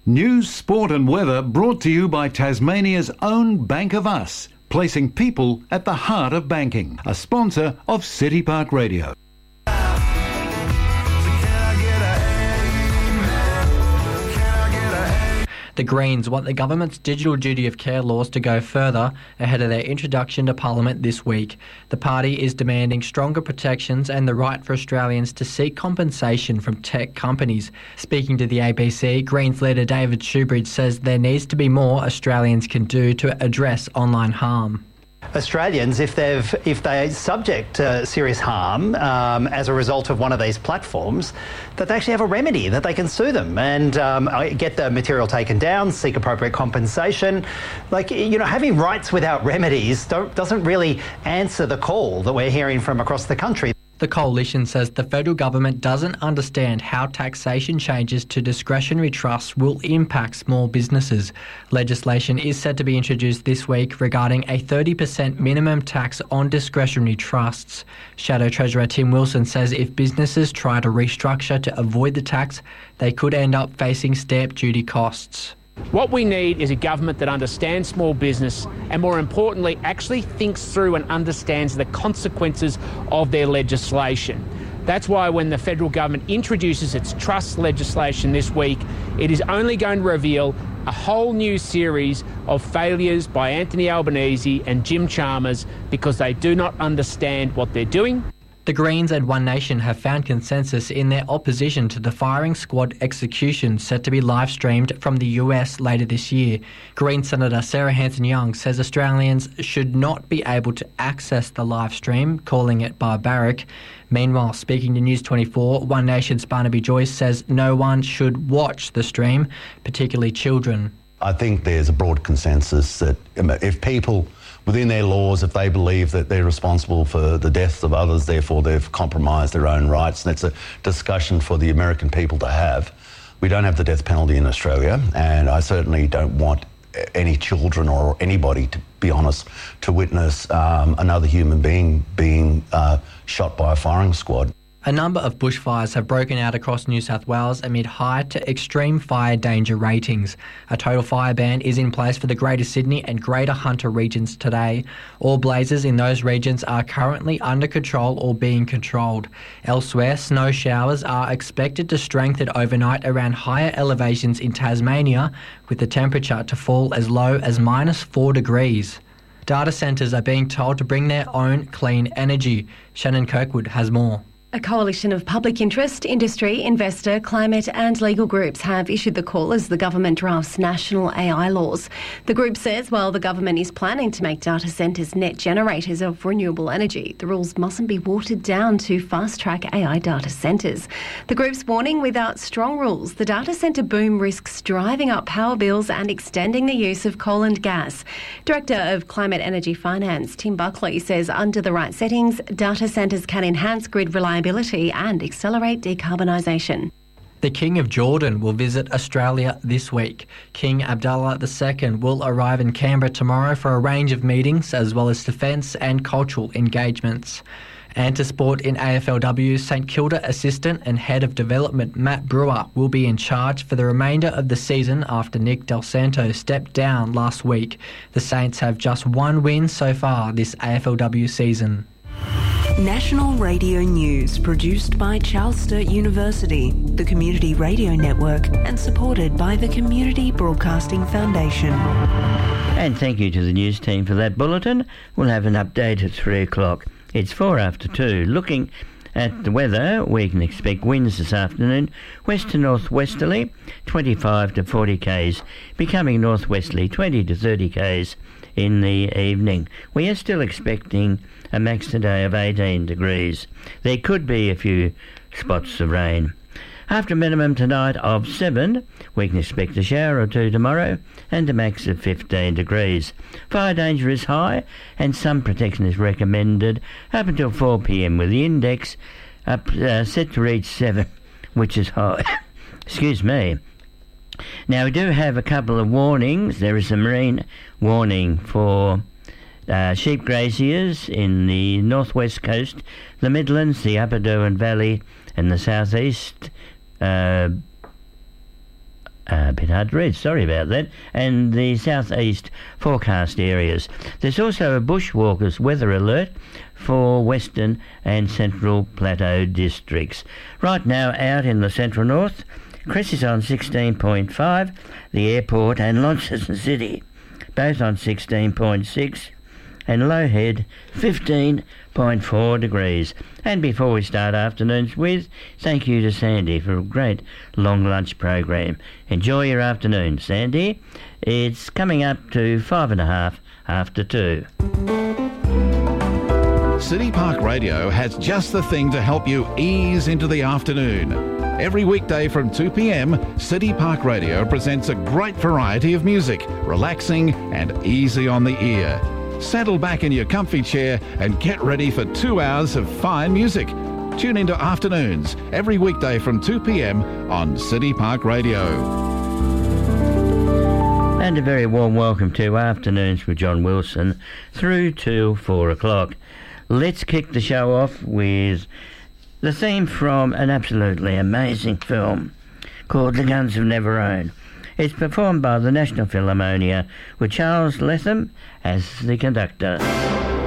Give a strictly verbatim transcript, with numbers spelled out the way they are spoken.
News, sport and weather brought to you by Tasmania's own Bank of Us, placing people at the heart of banking. A sponsor of City Park Radio. The Greens want the government's digital duty of care laws to go further ahead of their introduction to Parliament this week. The party is demanding stronger protections and the right for Australians to seek compensation from tech companies. Speaking to the A B C, Greens leader David Shoebridge says there needs to be more Australians can do to address online harm. Australians, if they've if they're subject to serious harm um, as a result of one of these platforms, that they actually have a remedy, that they can sue them and um, get the material taken down, seek appropriate compensation. Like, you know, having rights without remedies don't, doesn't really answer the call that we're hearing from across the country. The coalition says the federal government doesn't understand how taxation changes to discretionary trusts will impact small businesses. Legislation is set to be introduced this week regarding a thirty percent minimum tax on discretionary trusts. Shadow Treasurer Tim Wilson says if businesses try to restructure to avoid the tax, they could end up facing stamp duty costs. What we need is a government that understands small business and, more importantly, actually thinks through and understands the consequences of their legislation. That's why when the federal government introduces its trust legislation this week, it is only going to reveal a whole new series of failures by Anthony Albanese and Jim Chalmers because they do not understand what they're doing. The Greens and One Nation have found consensus in their opposition to the firing squad execution set to be live-streamed from the U S later this year. Green Senator Sarah Hanson-Young says Australians should not be able to access the live stream, calling it barbaric. Meanwhile, speaking to News twenty-four, One Nation's Barnaby Joyce says no one should watch the stream, particularly children. I think there's a broad consensus that if people within their laws, if they believe that they're responsible for the deaths of others, therefore they've compromised their own rights. And it's a discussion for the American people to have. We don't have the death penalty in Australia, and I certainly don't want any children or anybody, to be honest, to witness um, another human being being uh, shot by a firing squad. A number of bushfires have broken out across New South Wales amid high to extreme fire danger ratings. A total fire ban is in place for the Greater Sydney and Greater Hunter regions today. All blazes in those regions are currently under control or being controlled. Elsewhere, snow showers are expected to strengthen overnight around higher elevations in Tasmania, with the temperature to fall as low as minus four degrees. Data centres are being told to bring their own clean energy. Shannon Kirkwood has more. A coalition of public interest, industry, investor, climate and legal groups have issued the call as the government drafts national A I laws. The group says while the government is planning to make data centres net generators of renewable energy, the rules mustn't be watered down to fast-track A I data centres. The group's warning without strong rules, the data centre boom risks driving up power bills and extending the use of coal and gas. Director of Climate Energy Finance, Tim Buckley, says under the right settings, data centres can enhance grid reliability and accelerate decarbonisation. The King of Jordan will visit Australia this week. King Abdullah the Second will arrive in Canberra tomorrow for a range of meetings as well as defence and cultural engagements. And to sport in A F L W, St Kilda assistant and head of development Matt Brewer will be in charge for the remainder of the season after Nick Del Santo stepped down last week. The Saints have just one win so far this A F L W season. National Radio News, produced by Charles Sturt University, the Community Radio Network, and supported by the Community Broadcasting Foundation. And thank you to the news team for that bulletin. We'll have an update at three o'clock. It's four after two. Looking at the weather, we can expect winds this afternoon, west to northwesterly, twenty-five to forty k's, becoming northwesterly, twenty to thirty k's in the evening. We are still expecting a max today of eighteen degrees. There could be a few spots of rain. After a minimum tonight of seven, we can expect a shower or two tomorrow and a max of fifteen degrees. Fire danger is high and some protection is recommended up until four p.m. with the index up uh, set to reach seven, which is high. Excuse me. Now we do have a couple of warnings. There is a marine warning for Uh, sheep graziers in the northwest coast, the Midlands, the Upper Derwent Valley and the southeast uh, Uh, a bit hard to read, sorry about that, and the southeast forecast areas. There's also a bushwalkers weather alert for western and central plateau districts. Right now out in the central north, Chris is on sixteen point five, the airport and Launceston City both on sixteen point six, and Lowhead fifteen point four degrees. And before we start afternoons with, thank you to Sandy for a great long lunch program. Enjoy your afternoon, Sandy. It's coming up to five and a half after two. City Park Radio has just the thing to help you ease into the afternoon. Every weekday from two p.m, City Park Radio presents a great variety of music, relaxing and easy on the ear. Settle back in your comfy chair and get ready for two hours of fine music. Tune into Afternoons every weekday from two p.m. on City Park Radio. And a very warm welcome to Afternoons with John Wilson through to four o'clock. Let's kick the show off with the theme from an absolutely amazing film called The Guns of Navarone. It's performed by the National Philharmonia with Charles Letham as the conductor.